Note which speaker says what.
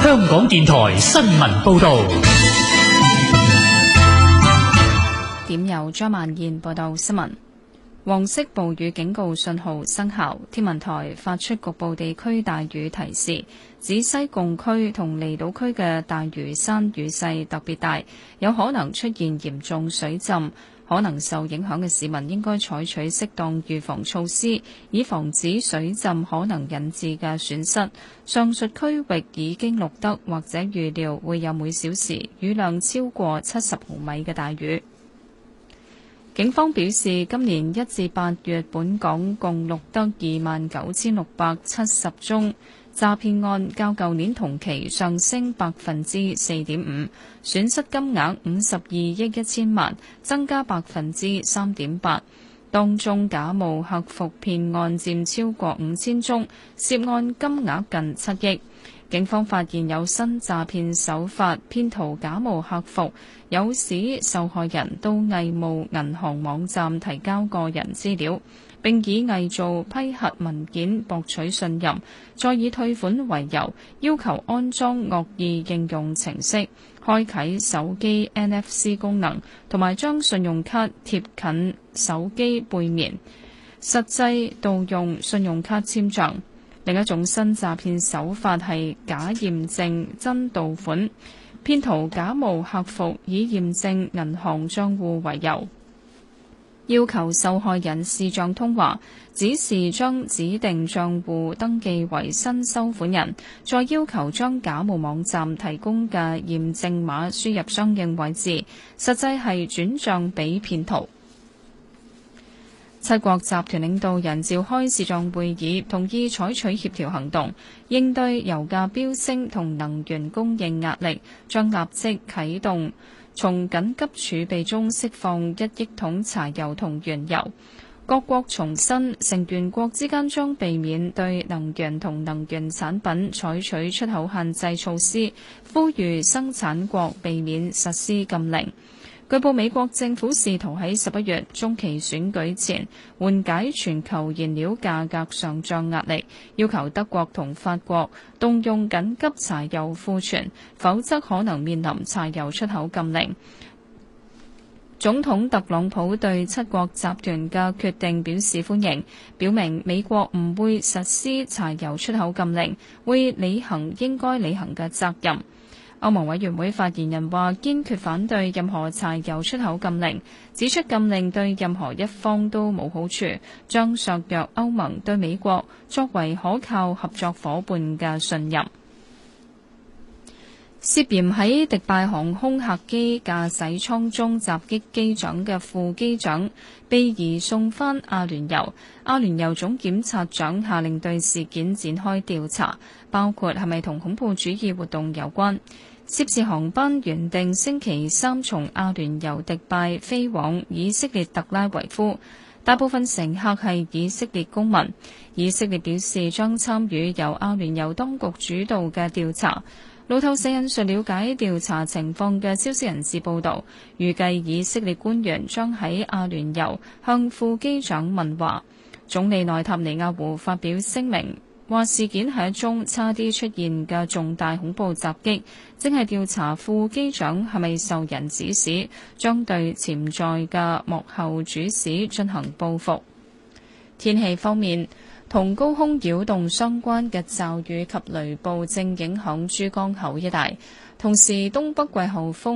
Speaker 1: 香港電台新聞報道。
Speaker 2: 點由張曼燕報道新聞。黃色暴雨警告信號生效，天文台發出局部地區大雨提示，指西貢區同離島區嘅大嶼山雨勢特別大，有可能出現嚴重水浸，可能受影響嘅市民應該採取適當預防措施，以防止水浸可能引致嘅損失。上述區域已經錄得或者預料會有每小時雨量超過70毫米嘅大雨。警方表示，今年1至8月，本港共錄得29,670宗詐騙案，較舊年同期上升4.5%，損失金額52億1,000萬，增加3.8%。當中假冒客服騙案佔超過5000宗，涉案金額近7億。警方發現有新詐騙手法，騙徒假冒客服，誘使受害人到偽冒銀行網站提交個人資料，並以偽造批核文件博取信任，再以退款為由，要求安裝惡意應用程式，開啟手機 NFC 功能，同埋將信用卡貼近手機背面，實際盜用信用卡簽帳。另一種新詐騙手法係假驗證真盜款，騙徒假冒客服以驗證銀行帳戶為由，要求受害人視像通話，指示將指定帳戶登記為新收款人，再要求將假冒網站提供嘅驗證碼輸入相應位置，實際係轉帳俾騙徒。七國集團領導人召開視像會議，同意採取協調行動，應對油價飆升同能源供應壓力，將立即啟動從緊急儲備中釋放1億桶柴油同原油。各國重申，成員國之間將避免對能源同能源產品採取出口限制措施，呼籲生產國避免實施禁令。據報，美國政府試圖喺11月中期選舉前緩解全球燃料價格上漲壓力，要求德國同法國動用緊急柴油庫存，否則可能面臨柴油出口禁令。總統特朗普對七國集團嘅決定表示歡迎，表明美國唔會實施柴油出口禁令，會履行應該履行嘅責任。歐盟委員會發言人話堅決反對任何柴油出口禁令，指出禁令對任何一方都冇好處，將削弱歐盟對美國作為可靠合作夥伴嘅信任。涉嫌喺迪拜航空客機駕駛艙中襲擊機長嘅副機長被移送返阿聯酋，阿聯酋總檢察長下令對事件展開調查，包括係咪同恐怖主義活動有關。涉事航班原定星期三從阿聯酋迪拜飛往以色列特拉維夫，大部分乘客係以色列公民。以色列表示將參與由阿聯酋當局主導嘅調查。路透社引述了解調查情況嘅消息人士報道，預計以色列官員將喺阿聯酋向副機長問話。總理內塔尼亞胡發表聲明，話事件係一宗差啲出現嘅重大恐怖襲擊，正係調查副機長係咪受人指使，將對潛在嘅幕後主使進行報復。天氣方面，同高空擾動相關嘅驟雨及雷暴正影響珠江口一帶，同時東北季候風